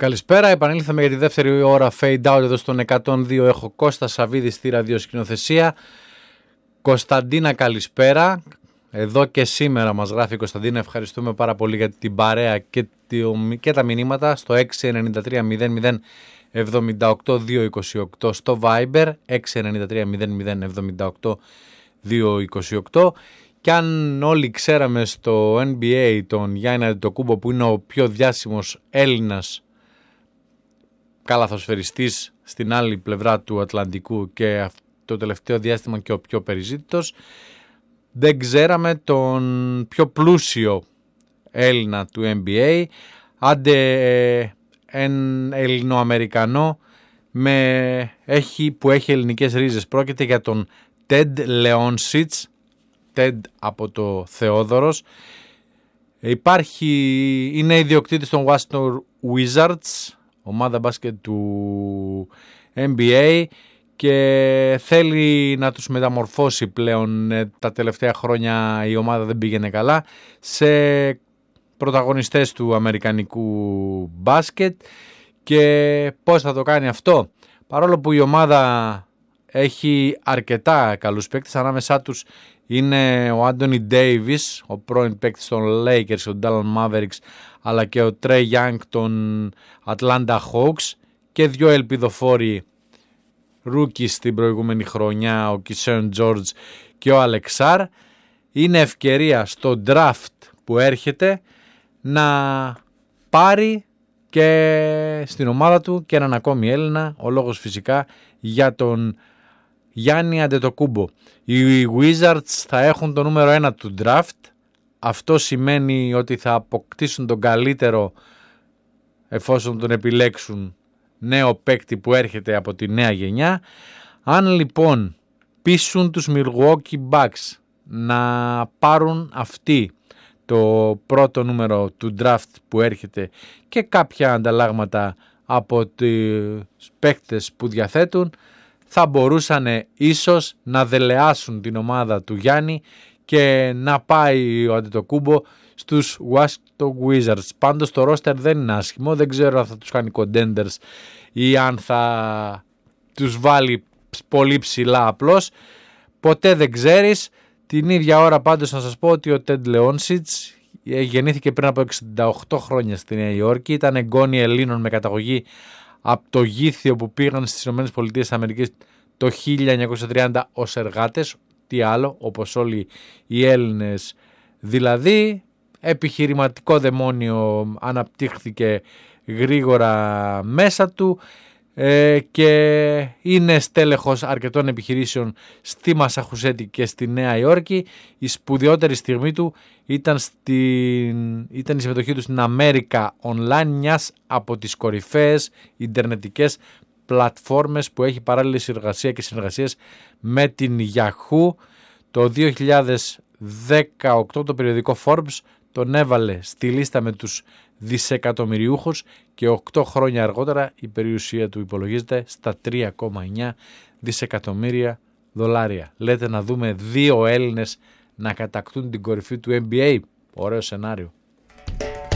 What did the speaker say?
Καλησπέρα, επανήλθαμε για τη δεύτερη ώρα Fade Out εδώ στον 102. Έχω Κώστα Σαββίδη στη ραδιοσκηνοθεσία. Κωνσταντίνα, καλησπέρα. Εδώ και σήμερα μας γράφει η Κωνσταντίνα. Ευχαριστούμε πάρα πολύ για την παρέα και τα μηνύματα στο 693 00 78 228 στο Viber 693 00 78 228. Και αν όλοι ξέραμε στο NBA τον Γιάννη Αντετοκούμπο, που είναι ο πιο διάσημος Έλληνας καλαθοσφαιριστής στην άλλη πλευρά του Ατλαντικού και το τελευταίο διάστημα και ο πιο περιζήτητος, δεν ξέραμε τον πιο πλούσιο Έλληνα του NBA, άντε Ελληνοαμερικανό που έχει ελληνικές ρίζες. Πρόκειται για τον Ted Leonsis, Ted από το Θεόδωρος. Είναι ιδιοκτήτης των Washington Wizards, ομάδα μπάσκετ του NBA, και θέλει να τους μεταμορφώσει πλέον. Τα τελευταία χρόνια η ομάδα δεν πήγαινε καλά, σε πρωταγωνιστές του αμερικανικού μπάσκετ. Και πώς θα το κάνει αυτό? Παρόλο που η ομάδα έχει αρκετά καλούς παίκτες, ανάμεσά τους είναι ο Άντονι Ντέιβις, ο πρώην παίκτης των Lakers, των Dallas Mavericks, αλλά και ο Τρέι Γιάνγκ των Atlanta Hawks, και δύο ελπιδοφόροι ρούκις την προηγούμενη χρονιά, ο Κισέον Τζόρτζ και ο Αλεξάρ. Είναι ευκαιρία στο draft που έρχεται να πάρει και στην ομάδα του και έναν ακόμη Έλληνα, ο λόγος φυσικά για τον Γιάννη Αντετοκούμπο. Οι Wizards θα έχουν το νούμερο 1 του draft. Αυτό σημαίνει ότι θα αποκτήσουν τον καλύτερο, εφόσον τον επιλέξουν, νέο παίκτη που έρχεται από τη νέα γενιά. Αν λοιπόν πείσουν τους Milwaukee Bucks να πάρουν αυτοί το πρώτο νούμερο του draft που έρχεται και κάποια ανταλλάγματα από τους παίκτες που διαθέτουν, θα μπορούσαν ίσως να δελεάσουν την ομάδα του Γιάννη και να πάει ο Αντετοκούμπο στους Washington Wizards. Πάντως το roster δεν είναι άσχημο, δεν ξέρω αν θα τους κάνει contenders ή αν θα τους βάλει πολύ ψηλά. Απλώς ποτέ δεν ξέρεις. Την ίδια ώρα πάντως να σας πω ότι ο Ted Leonsis γεννήθηκε πριν από 68 χρόνια στη Νέα Υόρκη. Ήταν εγγόνι Ελλήνων με καταγωγή από το Γήθιο που πήγαν στις ΗΠΑ το 1930 ως εργάτες. Τι άλλο, όπως όλοι οι Έλληνες δηλαδή. Επιχειρηματικό δαιμόνιο αναπτύχθηκε γρήγορα μέσα του και είναι στέλεχος αρκετών επιχειρήσεων στη Μασαχουσέτη και στη Νέα Υόρκη. Η σπουδαιότερη στιγμή του ήταν η συμμετοχή του στην America Online, μιας από τις κορυφαίες ιντερνετικές πλατφόρμες που έχει παράλληλη συνεργασία και συνεργασίες με την Yahoo. Το 2018 το περιοδικό Forbes τον έβαλε στη λίστα με τους δισεκατομμυριούχους και 8 χρόνια αργότερα η περιουσία του υπολογίζεται στα 3,9 δισεκατομμύρια δολάρια. Λέτε να δούμε δύο Έλληνες να κατακτούν την κορυφή του NBA? Ωραίο σενάριο.